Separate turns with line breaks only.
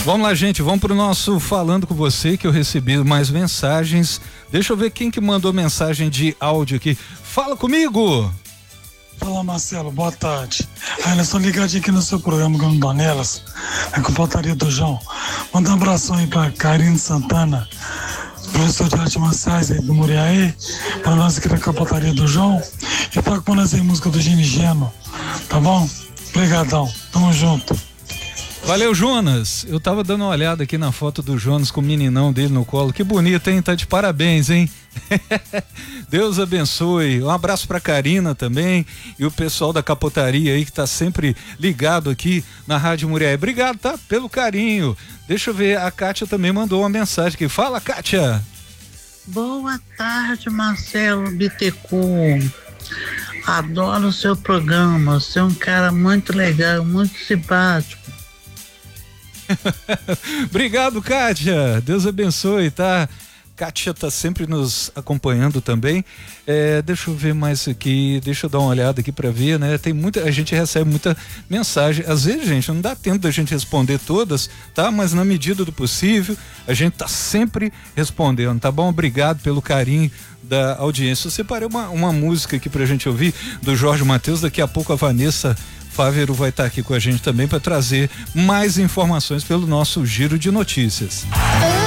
Vamos lá, gente, vamos pro nosso Falando com Você, que eu recebi mais mensagens. Deixa eu ver quem que mandou mensagem de áudio aqui. Fala comigo!
Fala, Marcelo, boa tarde. Nós estamos ligadinhos aqui no seu programa Gandonelas, com a Portaria do João. Manda um abração aí pra Karine Santana, professor de artes marciais aí do Muriaé, pra nós aqui da Capataria do João, e toca pra nós aí música do Gini Geno, tá bom? Obrigadão, tamo junto.
Valeu, Jonas. Eu tava dando uma olhada aqui na foto do Jonas com o meninão dele no colo. Que bonito, hein? Tá de parabéns, hein? Deus abençoe. Um abraço pra Karina também e o pessoal da Capotaria aí que tá sempre ligado aqui na Rádio Muriaé. Obrigado, tá? Pelo carinho. Deixa eu ver, a Kátia também mandou uma mensagem aqui. Fala, Kátia.
Boa tarde, Marcelo Bittencourt. Adoro o seu programa. Você é um cara muito legal, muito simpático.
Obrigado, Kátia. Deus abençoe, tá? Kátia tá sempre nos acompanhando também. Deixa eu ver mais aqui, deixa eu dar uma olhada aqui para ver, né? A gente recebe muita mensagem. Às vezes, gente, não dá tempo da gente responder todas, tá? Mas na medida do possível, a gente tá sempre respondendo, tá bom? Obrigado pelo carinho da audiência. Eu separei uma música aqui pra gente ouvir do Jorge Mateus. Daqui a pouco a Vanessa Fávero vai estar aqui com a gente também para trazer mais informações pelo nosso giro de notícias.